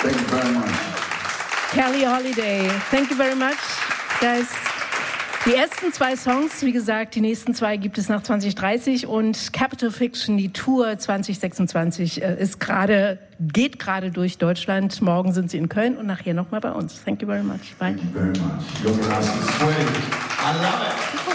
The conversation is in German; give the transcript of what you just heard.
Thank you very much. Kelly Holiday, thank you very much, guys. Die ersten 2 Songs, wie gesagt, die nächsten 2 gibt es nach 2030 und Capital Fiction, die Tour 2026 geht gerade durch Deutschland. Morgen sind sie in Köln und nachher nochmal bei uns. Thank you very much. Bye. Thank you very much. Your glass is sweating. I love it.